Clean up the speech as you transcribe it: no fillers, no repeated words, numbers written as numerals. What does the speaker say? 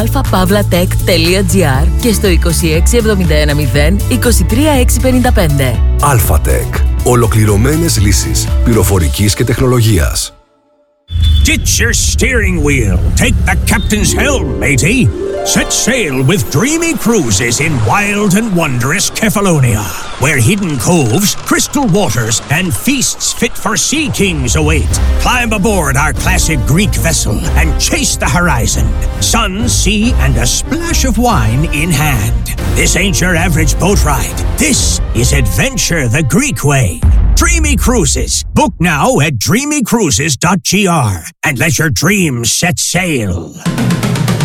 alphapavlatech.gr και στο 26710 23655. Alphatech. Ολοκληρωμένες λύσεις πληροφορικής και τεχνολογίας. Ditch your steering wheel. Take the captain's helm, matey. Set sail with dreamy cruises in wild and wondrous Kefalonia, where hidden coves, crystal waters, and feasts fit for sea kings await. Climb aboard our classic Greek vessel and chase the horizon. Sun, sea, and a splash of wine in hand. This ain't your average boat ride. This is adventure the Greek way. Dreamy Cruises. Book now at dreamycruises.gr and let your dreams set sail.